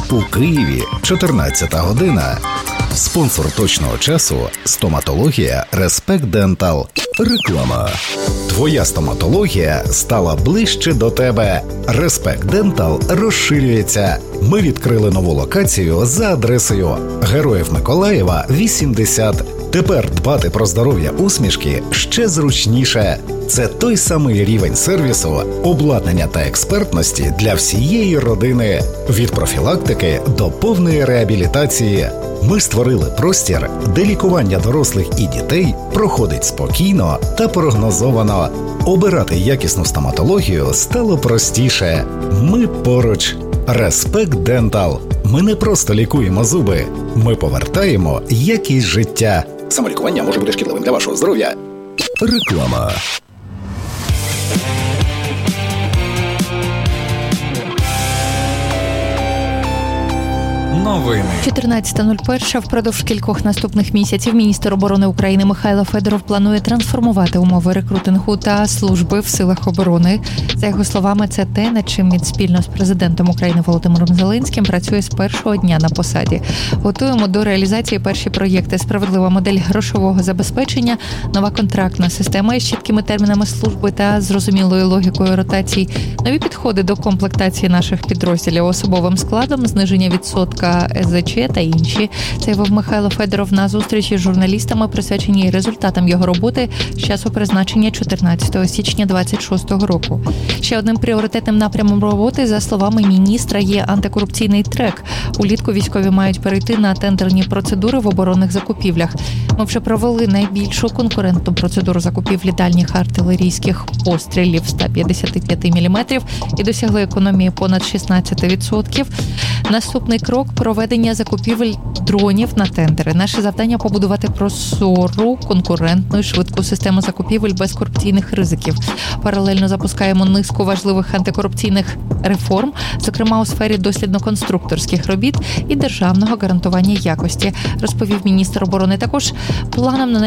У Києві 14 година. Спонсор точного часу – стоматологія Respect Dental. Реклама. Твоя стоматологія стала ближче до тебе. Respect Dental розширюється. Ми відкрили нову локацію за адресою Героїв Миколаєва, 80. Тепер дбати про здоров'я усмішки ще зручніше. Це той самий рівень сервісу, обладнання та експертності для всієї родини. Від профілактики до повної реабілітації. Ми створили простір, де лікування дорослих і дітей проходить спокійно та прогнозовано. Обирати якісну стоматологію стало простіше. Ми поруч. Respect Dental. Ми не просто лікуємо зуби. Ми повертаємо якість життя. Самолікування може бути шкідливим для вашого здоров'я. Реклама. Новини. 14.01. Впродовж кількох наступних місяців міністр оборони України Михайло Федоров планує трансформувати умови рекрутингу та служби в силах оборони. За його словами, це те, над чим він спільно з президентом України Володимиром Зеленським працює з першого дня на посаді. Готуємо до реалізації перші проєкти: справедлива модель грошового забезпечення, нова контрактна система із чіткими термінами служби та зрозумілою логікою ротацій, нові підходи до комплектації наших підрозділів особовим складом, зниження відсотка СЗЧ та інші. Заявив Михайло Федоров на зустрічі з журналістами, присвяченій результатам його роботи з часу призначення 14 січня 2026 року. Ще одним пріоритетним напрямом роботи, за словами міністра, є антикорупційний трек. Улітку військові мають перейти на тендерні процедури в оборонних закупівлях. Ми вже провели найбільшу конкурентну процедуру закупівлі дальніх артилерійських пострілів 155 мм і досягли економії понад 16%. Наступний крок – проведення закупівель дронів на тендери. Наше завдання – побудувати прозору, конкурентну і швидку систему закупівель без корупційних ризиків. Паралельно запускаємо низку важливих антикорупційних реформ, зокрема у сфері дослідно-конструкторських робіт і державного гарантування якості, розповів міністр оборони. Також планом на